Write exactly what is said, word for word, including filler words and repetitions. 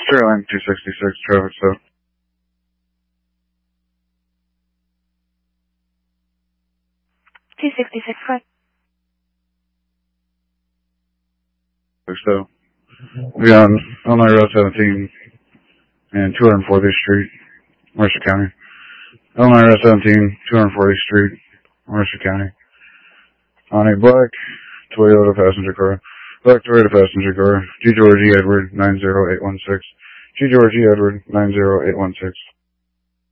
Sterling two sixty-six, traffic stop. two sixty-six, correct. So, we on Illinois Route seventeen and two fortieth Street, Mercer County. Illinois Route seventeen, two fortieth Street, Mercer County. On a black Toyota passenger car. Black Toyota passenger car. G George E. Edward nine zero eight one six. G George E. Edward nine zero eight one six.